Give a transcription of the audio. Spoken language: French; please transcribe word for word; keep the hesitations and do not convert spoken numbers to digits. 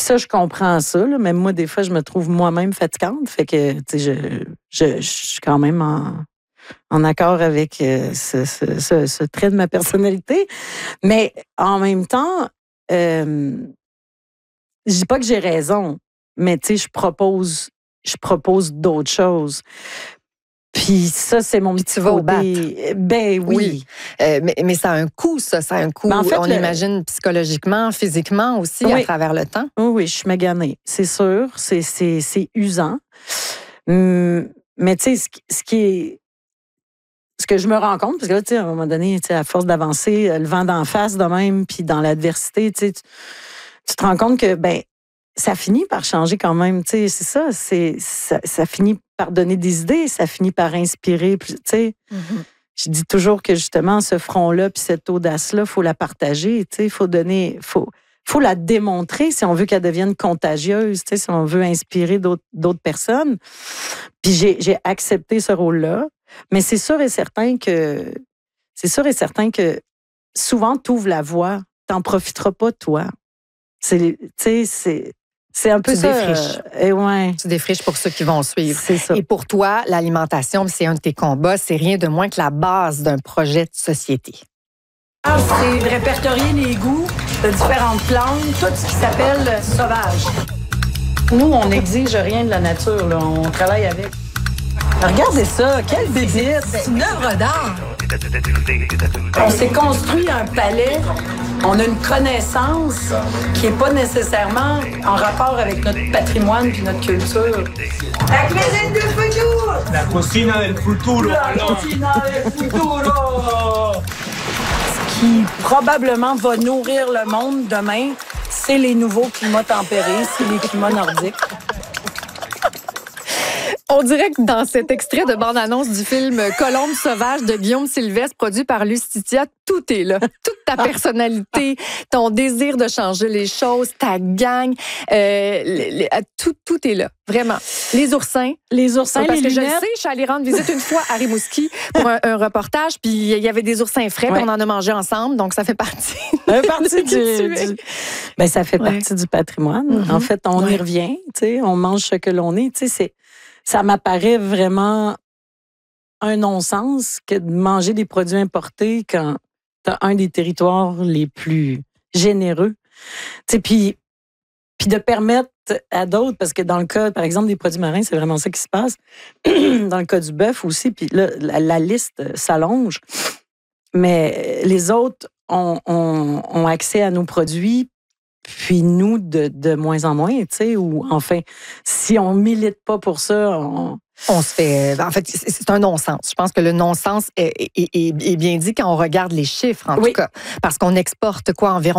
ça, je comprends ça. Là. Même moi, des fois, je me trouve moi-même fatigante. Fait que, tu sais, je, je, je suis quand même en, en accord avec euh, ce, ce, ce, ce trait de ma personnalité. Mais en même temps, euh, je dis pas que j'ai raison, mais tu sais, je propose, je propose d'autres choses. Puis ça, c'est mon Puis petit tu vas au bat. Ben oui. Oui. Euh, mais, mais ça a un coût, ça. Ça a un coût, Ben en fait, on le... imagine, psychologiquement, physiquement aussi, oui. à travers le temps. Oui, oui, je suis maganée, c'est sûr. C'est, c'est, c'est usant. Hum, mais tu sais, ce, ce qui est... Ce que je me rends compte, parce que là, tu sais, à un moment donné, tu sais, à force d'avancer, le vent d'en face de même, puis dans l'adversité, tu sais, tu, tu te rends compte que, ben, ça finit par changer quand même, tu sais, c'est ça, c'est, ça, ça finit par donner des idées, ça finit par inspirer, tu sais. Mm-hmm. Je dis toujours que, justement, ce front-là, puis cette audace-là, il faut la partager, tu sais, il faut donner, faut, faut la démontrer si on veut qu'elle devienne contagieuse, tu sais, si on veut inspirer d'autres, d'autres personnes. Puis j'ai, j'ai accepté ce rôle-là, mais c'est sûr et certain que, c'est sûr et certain que souvent, tu ouvres la voie, t'en profiteras pas, toi. C'est, tu sais, c'est... C'est un peu tu ça. Défriches. Euh, ouais. Tu défriches pour ceux qui vont suivre. C'est ça. Et pour toi, l'alimentation, c'est un de tes combats, c'est rien de moins que la base d'un projet de société. C'est de répertorier les goûts de différentes plantes, tout ce qui s'appelle sauvage. Nous, on n'exige rien de la nature, là. On travaille avec. Regardez ça, quelle bébite! C'est une œuvre d'art! On s'est construit un palais, on a une connaissance qui n'est pas nécessairement en rapport avec notre patrimoine et notre culture. La cuisine du futur! La cocina del futuro! La cocina del futuro! Ce qui probablement va nourrir le monde demain, c'est les nouveaux climats tempérés, c'est les climats nordiques. On dirait que dans cet extrait de bande-annonce du film Colombe sauvage de Guillaume Sylvestre, produit par Lustitia, tout est là. Toute ta personnalité, ton désir de changer les choses, ta gang, euh, les, les, tout, tout est là. Vraiment. Les oursins. Les oursins, parce les que lunettes. Je le sais, je suis allée rendre visite une fois à Rimouski pour un, un reportage, puis il y avait des oursins frais, ouais. puis on en a mangé ensemble, donc ça fait partie. Ça fait partie du, du... Ben, ça fait ouais. partie du patrimoine. Mm-hmm. En fait, on ouais. y revient, tu sais, on mange ce que l'on est, tu sais, c'est... Ça m'apparaît vraiment un non-sens que de manger des produits importés quand tu as un des territoires les plus généreux. Tu sais, puis, puis de permettre à d'autres, parce que dans le cas, par exemple, des produits marins, c'est vraiment ça qui se passe. Dans le cas du bœuf aussi, puis là, la, la liste s'allonge. Mais les autres ont, ont, ont accès à nos produits, puis nous, de, de moins en moins, tu sais, ou enfin, si on milite pas pour ça, on... On se fait... En fait, c'est un non-sens. Je pense que le non-sens est, est, est, est bien dit quand on regarde les chiffres, en oui. tout cas. Parce qu'on exporte quoi, environ